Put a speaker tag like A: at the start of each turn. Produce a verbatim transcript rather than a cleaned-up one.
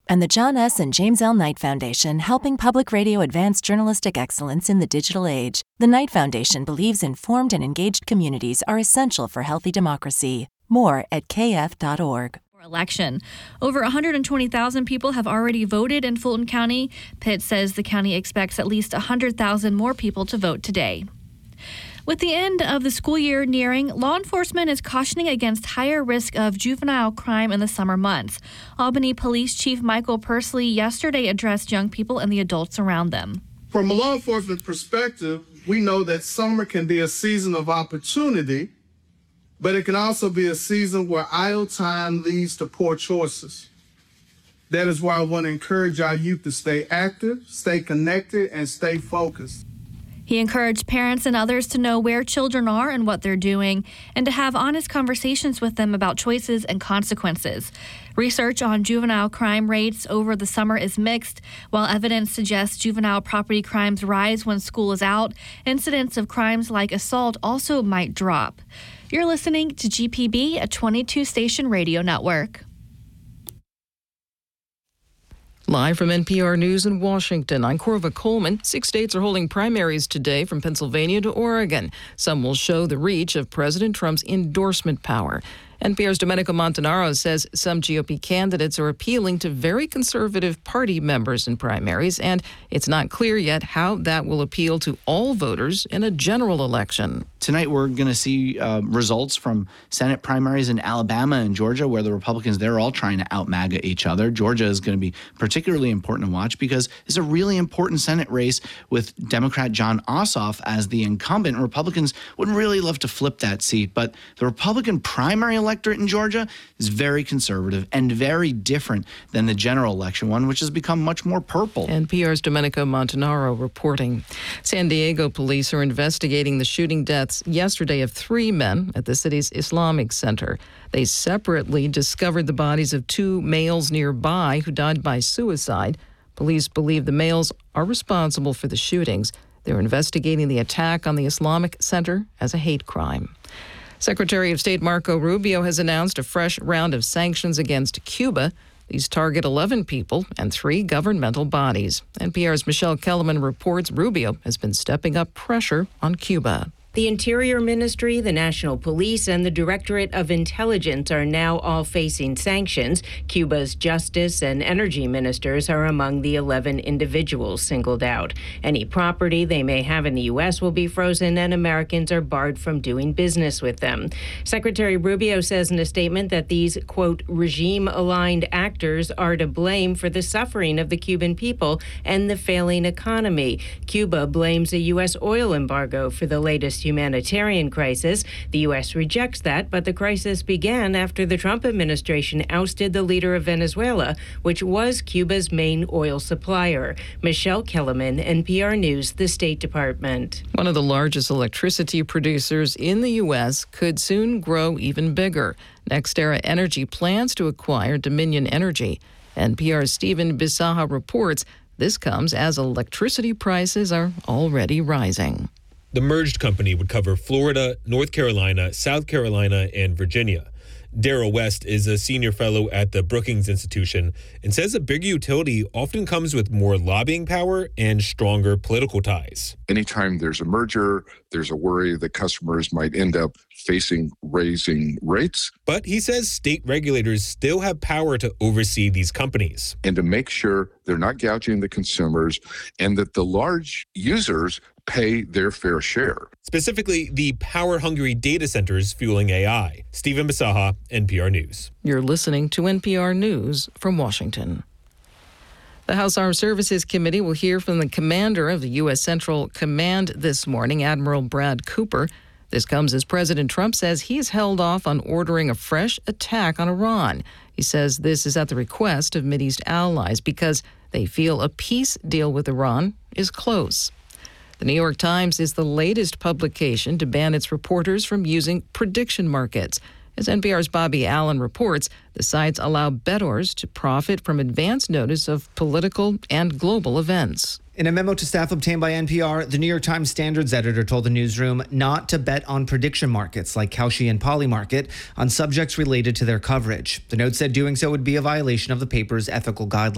A: and the John S. and James L. Knight Foundation, helping public radio advance journalistic excellence in the digital age. The Knight Foundation believes informed and engaged communities are essential for healthy democracy. More at k f dot org.
B: Election. Over one hundred twenty thousand people have already voted in Fulton County. Pitt says the county expects at least one hundred thousand more people to vote today. With the end of the school year nearing, law enforcement is cautioning against higher risk of juvenile crime in the summer months. Albany Police Chief Michael Pursley yesterday addressed young people and the adults around them.
C: From a law enforcement perspective, we know that summer can be a season of opportunity, but it can also be a season where idle time leads to poor choices. That is why I want to encourage our youth to stay active, stay connected, and stay focused.
B: He encouraged parents and others to know where children are and what they're doing, and to have honest conversations with them about choices and consequences. Research on juvenile crime rates over the summer is mixed. While evidence suggests juvenile property crimes rise when school is out, incidents of crimes like assault also might drop. You're listening to G P B, a twenty-two station radio network.
D: Live from N P R News in Washington, I'm Corva Coleman. Six states are holding primaries today from Pennsylvania to Oregon. Some will show the reach of President Trump's endorsement power. N P R's Domenico Montanaro says some G O P candidates are appealing to very conservative party members in primaries, and it's not clear yet how that will appeal to all voters in a general election.
E: Tonight, we're going to see uh, results from Senate primaries in Alabama and Georgia, where the Republicans, they're all trying to out-MAGA each other. Georgia is going to be particularly important to watch because it's a really important Senate race with Democrat Jon Ossoff as the incumbent. Republicans would really love to flip that seat, but the Republican primary electorate in Georgia is very conservative and very different than the general election one, which has become much more purple.
D: N P R's Domenico Montanaro reporting. San Diego police are investigating the shooting deaths yesterday of three men at the city's Islamic Center. They separately discovered the bodies of two males nearby who died by suicide. Police believe the males are responsible for the shootings. They're investigating the attack on the Islamic Center as a hate crime. Secretary of State Marco Rubio has announced a fresh round of sanctions against Cuba. These target eleven people and three governmental bodies. N P R's Michelle Kellerman reports Rubio has been stepping up pressure on Cuba.
F: The Interior Ministry, the National Police, and the Directorate of Intelligence are now all facing sanctions. Cuba's Justice and Energy ministers are among the eleven individuals singled out. Any property they may have in the U S will be frozen, and Americans are barred from doing business with them. Secretary Rubio says in a statement that these, quote, regime-aligned actors are to blame for the suffering of the Cuban people and the failing economy. Cuba blames a U S oil embargo for the latest humanitarian crisis. The U S rejects that, but the crisis began after the Trump administration ousted the leader of Venezuela, which was Cuba's main oil supplier. Michelle Kellerman, N P R News, the State Department.
D: One of the largest electricity producers in the U S could soon grow even bigger. NextEra Energy plans to acquire Dominion Energy. N P R's Stephen Bisaha reports this comes as electricity prices are already rising.
G: The merged company would cover Florida, North Carolina, South Carolina, and Virginia. Darrell West is a senior fellow at the Brookings Institution and says a bigger utility often comes with more lobbying power and stronger political ties.
H: Anytime there's a merger, there's a worry that customers might end up facing raising rates.
G: But he says state regulators still have power to oversee these companies.
H: And to make sure they're not gouging the consumers and that the large users pay their fair share.
G: Specifically, the power-hungry data centers fueling A I. Stephen Bisaha, N P R News.
D: You're listening to N P R News from Washington. The House Armed Services Committee will hear from the commander of the U S. Central Command this morning, Admiral Brad Cooper. This comes as President Trump says he's held off on ordering a fresh attack on Iran. He says this is at the request of Mideast allies because they feel a peace deal with Iran is close. The New York Times is the latest publication to ban its reporters from using prediction markets. As N P R's Bobby Allen reports, the sites allow bettors to profit from advance notice of political and global events.
I: In a memo to staff obtained by N P R, the New York Times standards editor told the newsroom not to bet on prediction markets like Kalshi and Polymarket on subjects related to their coverage. The note said doing so would be a violation of the paper's ethical guidelines.